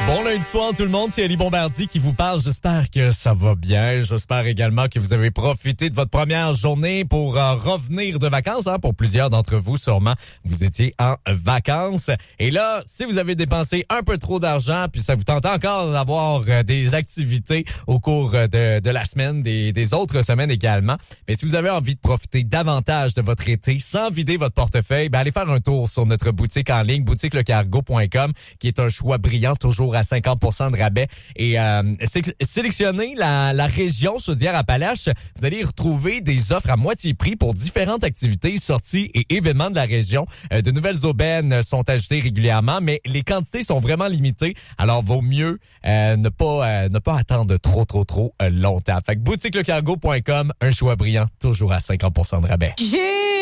Bon lundi soir tout le monde, c'est Ali Bombardier qui vous parle. J'espère que ça va bien. J'espère également que vous avez profité de votre première journée pour revenir de vacances. Pour plusieurs d'entre vous, sûrement, vous étiez en vacances. Et là, si vous avez dépensé un peu trop d'argent, puis ça vous tente encore d'avoir des activités au cours de la semaine, des autres semaines également, mais si vous avez envie de profiter davantage de votre été sans vider votre portefeuille, allez faire un tour sur notre boutique en ligne, boutiquelecargo.com, qui est un choix brillant, toujours à 50% de rabais. Et sélectionnez la région Chaudière-Appalaches. Vous allez y retrouver des offres à moitié prix pour différentes activités, sorties et événements de la région. De nouvelles aubaines sont ajoutées régulièrement, mais les quantités sont vraiment limitées. Alors, vaut mieux ne pas attendre trop longtemps. Fait que boutiquelecargo.com, un choix brillant, toujours à 50% de rabais.